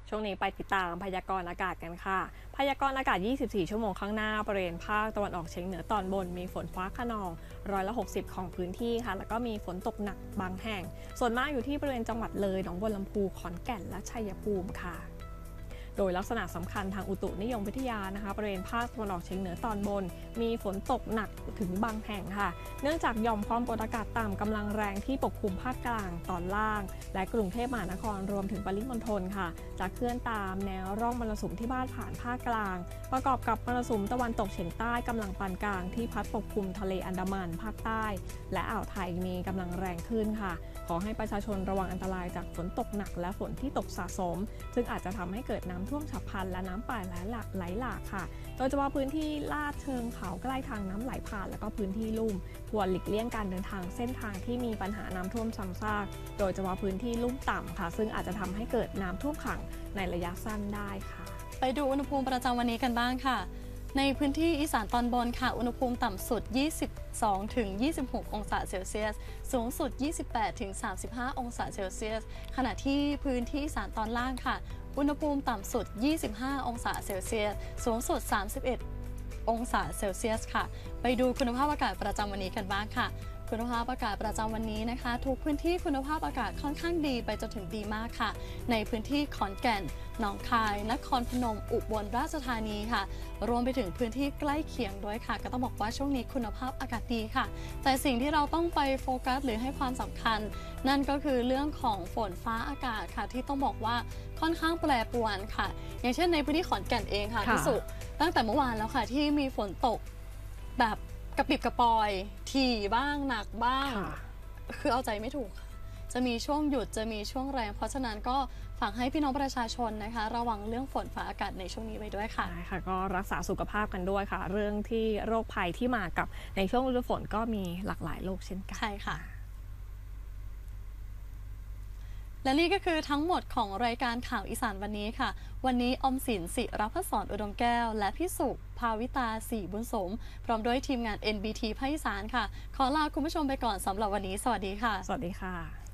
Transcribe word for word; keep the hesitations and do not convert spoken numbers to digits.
ช่วงนี้ไปติดตามพยากรณ์อากาศกันค่ะพยากรณ์อากาศ ยี่สิบสี่ ชั่วโมงข้างหน้าบริเวณภาคตะวันออกเฉียงเหนือตอนบนมีฝนฟ้าคะนองร้อยละหกสิบของพื้นที่ค่ะแล้วก็มีฝนตกหนักบางแห่งส่วนมากอยู่ที่บริเวณจังหวัดเลยหนองบัวลำพูขอนแก่นและชัยภูมิค่ะโดยลักษณะสำคัญทางอุตุนิยมวิทยานะคะบริเวณภาคตะวันออกเฉียงเหนือตอนบนมีฝนตกหนักถึงบางแห่งค่ะเนื่องจากหย่อมความกดอากาศต่ำกำลังแรงที่ปกคลุมภาคกลางตอนล่างและกรุงเทพมหานครรวมถึงปริมณฑลค่ะจะเคลื่อนตามแนวร่องมรสุมที่พาดผ่านภาคกลางประกอบกับมรสุมตะวันตกเฉียงใต้กำลังปานกลางที่พัดปกคลุมทะเลอันดามันภาคใต้และอ่าวไทยมีกำลังแรงขึ้นค่ะขอให้ประชาชนระวังอันตรายจากฝนตกหนักและฝนที่ตกสะสมซึ่งอาจจะทำให้เกิดน้ำท่วมฉับพลันและน้ำป่าไหลหลากไหลหลากค่ะโดยเฉพาะพื้นที่ลาดเชิงเขาใกล้ทางน้ำไหลผ่านและก็พื้นที่ลุ่มควรหลีกเลี่ยงการเดินทางเส้นทางที่มีปัญหาน้ำท่วมซ้ำซากโดยเฉพาะพื้นที่ลุ่มต่ำค่ะซึ่งอาจจะทำให้เกิดน้ำท่วมขังในระยะสั้นได้ค่ะไปดูอุณหภูมิประจำวันนี้กันบ้างค่ะในพื้นที่อีสานตอนบนค่ะอุณหภูมิต่ำสุด ยี่สิบสองถึงยี่สิบหก องศาเซลเซียสสูงสุด ยี่สิบแปดถึงสามสิบห้า องศาเซลเซียสขณะที่พื้นที่อีสานตอนล่างค่ะอุณหภูมิต่ำสุด ยี่สิบห้า องศาเซลเซียสสูงสุด สามสิบเอ็ด องศาเซลเซียสค่ะไปดูคุณภาพอากาศประจำวันนี้กันบ้างค่ะคุณภาพอากาศประจำวันนี้นะคะทุกพื้นที่คุณภาพอากาศค่อนข้างดีไปจนถึงดีมากค่ะในพื้นที่ขอนแก่นหนองคายนครพนมอุบลราชธานีค่ะรวมไปถึงพื้นที่ใกล้เคียงด้วยค่ะก็ต้องบอกว่าช่วงนี้คุณภาพอากาศดีค่ะแต่สิ่งที่เราต้องไปโฟกัสหรือให้ความสำคัญนั่นก็คือเรื่องของฝนฟ้าอากาศค่ะที่ต้องบอกว่าค่อนข้างแปรปรวนค่ะอย่างเช่นในพื้นที่ขอนแก่นเองค่ะพี่สุตั้งแต่เมื่อวานแล้วค่ะที่มีฝนตกแบบกระปิบกระปอยถี่บ้างหนักบ้างคือเอาใจไม่ถูกจะมีช่วงหยุดจะมีช่วงแรงเพราะฉะนั้นก็ฝากให้พี่น้องประชาชนนะคะระวังเรื่องฝนฟ้าอากาศในช่วงนี้ไว้ด้วยค่ะใช่ค่ะก็รักษาสุขภาพกันด้วยค่ะเรื่องที่โรคภัยที่มากับในช่วงฤดูฝนก็มีหลากหลายโรคเช่นกันใช่ค่ะและนี่ก็คือทั้งหมดของรายการข่าวอีสานวันนี้ค่ะวันนี้อมสินศิรพัฒน์สอนอุดมแก้วและพี่สุภาวิตาศรีบุญสมพร้อมด้วยทีมงาน เอ็น บี ที ภาคอีสานค่ะขอลาคุณผู้ชมไปก่อนสำหรับวันนี้สวัสดีค่ะสวัสดีค่ะ